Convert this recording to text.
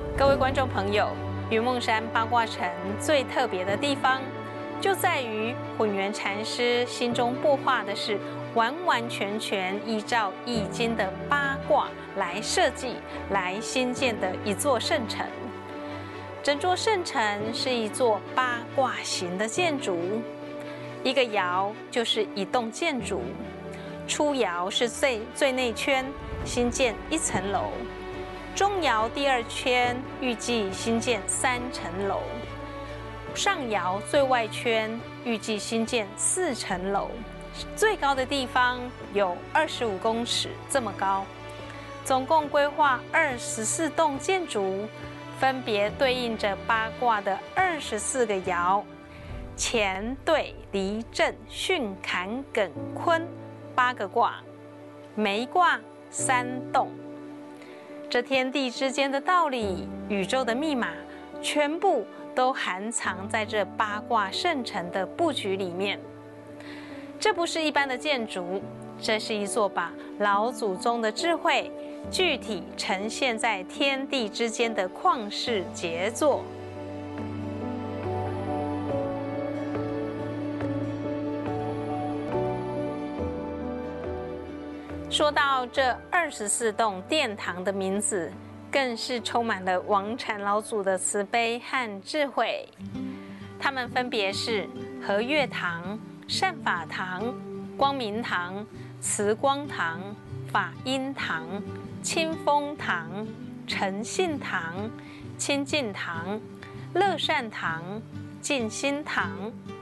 各位观众朋友，云梦山八卦城最特别的地方，就在于混元禅师心中擘画的是完完全全依照易经的八卦来设计、来兴建的一座圣城。整座圣城是一座八卦形的建筑，一个爻就是一栋建筑。初爻是最内圈，新建1层楼；中爻第2圈，预计新建3层楼；上爻最外圈，预计新建4层楼。最高的地方有25公尺这么高，总共规划24栋建筑，分别对应着八卦的24个爻：乾、兑、离、震、巽、坎、艮、坤8个卦，每一卦3栋。这天地之间的道理，宇宙的密码，全部都含藏在这八卦圣城的布局里面。这不是一般的建筑，这是一座把老祖宗的智慧具体呈现在天地之间的旷世杰作。说到这24栋殿堂的名字，更是充满了王禅老祖的慈悲和智慧。它们分别是和悦堂、善法堂、光明堂、慈光堂、法音堂、清风堂、诚信堂、清净堂、乐善堂、静心堂、